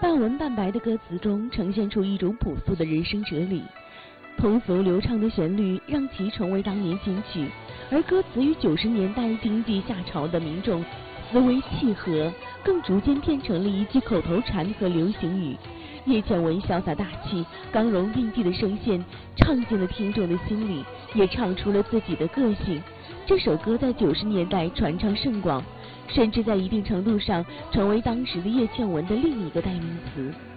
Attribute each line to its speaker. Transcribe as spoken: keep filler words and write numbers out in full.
Speaker 1: 半文半白的歌词中呈现出一种朴素的人生哲理。通俗流畅的旋律让其成为当年金曲，而歌词与九十年代经济下潮的民众思维契合，更逐渐变成了一句口头禅和流行语。叶倩文潇洒大气、刚柔并济的声线唱进了听众的心里，也唱出了自己的个性。这首歌在九十年代传唱甚广，甚至在一定程度上成为当时的叶倩文的另一个代名词。